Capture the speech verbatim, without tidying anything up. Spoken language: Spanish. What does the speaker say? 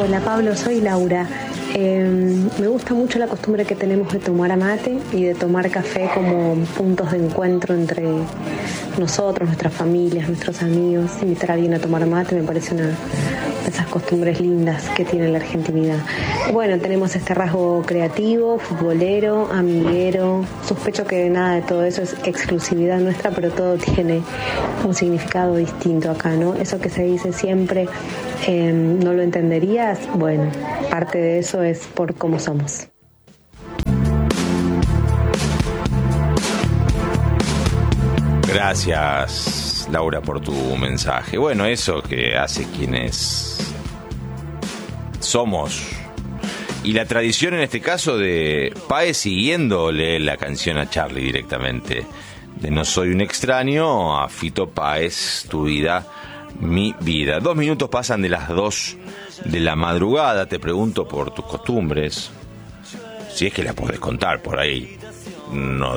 Hola Pablo, soy Laura. Eh, me gusta mucho la costumbre que tenemos de tomar mate y de tomar café como puntos de encuentro entre nosotros, nuestras familias, nuestros amigos. Invitar a alguien a tomar mate me parece una de esas costumbres lindas que tiene la argentinidad. Bueno, tenemos este rasgo creativo, futbolero, amiguero. Sospecho que nada de todo eso es exclusividad nuestra, pero todo tiene un significado distinto acá, ¿no? Eso que se dice siempre, eh, no lo entenderías, bueno, parte de eso es por cómo somos. Gracias, Laura, por tu mensaje. Bueno, eso que hace quienes somos. Y la tradición en este caso de Páez siguiéndole la canción a Charly directamente. De No soy un extraño a Fito Páez, Tu vida, mi vida. Dos minutos pasan de las dos de la madrugada. Te pregunto por tus costumbres. Si es que las podés contar por ahí. No